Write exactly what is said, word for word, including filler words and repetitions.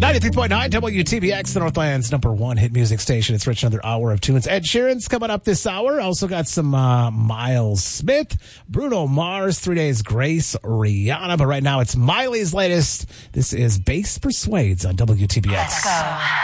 ninety-three point nine W T B X, the Northland's number one hit music station. It's Rich, another hour of tunes. Ed Sheeran's coming up this hour. Also got some uh, Miles Smith, Bruno Mars, Three Days Grace, Rihanna. But right now it's Miley's latest. This is Bass Persuades on W T B X. Let's go.